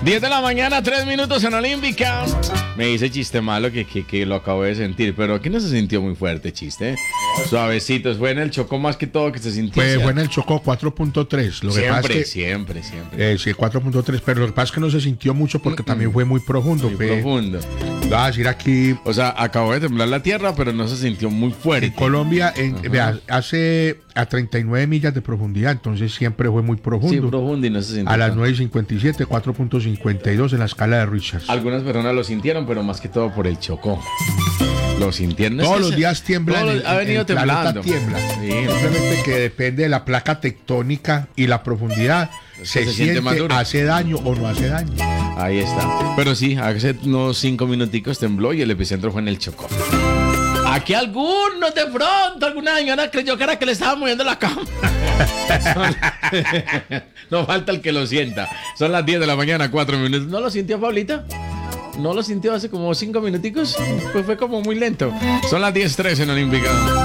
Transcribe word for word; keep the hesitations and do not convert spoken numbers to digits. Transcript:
diez de la mañana, tres minutos en Olímpica. Me dice chiste malo que, que, que lo acabo de sentir, pero aquí no se sintió muy fuerte chiste. Suavecitos, fue en el Chocó más que todo que se sintió. Pues fue en el Chocó cuatro punto tres. Lo que siempre, pasa es que, siempre, siempre. Eh, sí, cuatro punto tres, pero lo que pasa es que no se sintió mucho porque mm-mm. también fue muy profundo. Muy fue, profundo. Voy a decir aquí. O sea, acabó de temblar la tierra, pero no se sintió muy fuerte. En Colombia, en, vea, hace a treinta y nueve millas de profundidad, entonces siempre fue muy profundo. Sí, profundo y no se sintió. A las nueve y cincuenta y siete, cuatro punto cincuenta y dos en la escala de Richards. Algunas personas lo sintieron, pero más que todo por el Chocó. Lo sintieron. Todos los días tiemblan. Los, ha venido temblando. Tiembla. Sí. Simplemente que depende de la placa tectónica y la profundidad. Se, se siente, siente hace daño o no hace daño. Ahí está. Pero sí, hace unos cinco minuticos tembló y el epicentro fue en el Chocó. Aquí algunos de pronto, alguna señora creyó que era que le estaba moviendo la cama. No falta el que lo sienta. Son las diez de la mañana, cuatro minutos. ¿No lo sintió, Pablita? ¿No lo sintió hace como cinco minuticos? Pues fue como muy lento. Son las diez tres en Olímpica.